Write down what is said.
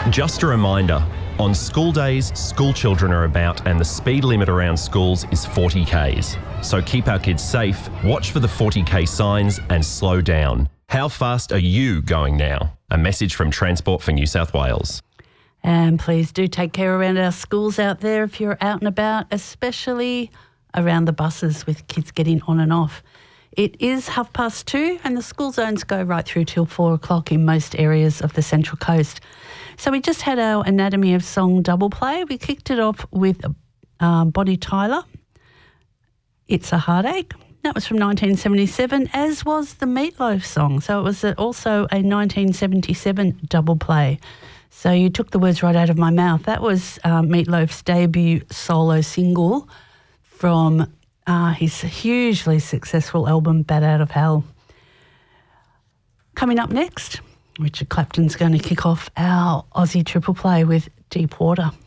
Just a reminder, on school days, school children are about and the speed limit around schools is 40 Ks. So keep our kids safe, watch for the 40 K signs and slow down. How fast are you going now? A message from Transport for New South Wales. And please do take care around our schools out there if you're out and about, especially around the buses with kids getting on and off. It is 2:30 and the school zones go right through till 4 o'clock in most areas of the Central Coast. So we just had our Anatomy of Song double play. We kicked it off with Bonnie Tyler, It's a Heartache. That was from 1977, as was the Meatloaf song. So it was also a 1977 double play. So you took the words right out of my mouth. That was Meatloaf's debut solo single from his hugely successful album, Bat Out of Hell. Coming up next, Richard Clapton's going to kick off our Aussie triple play with Deep Water.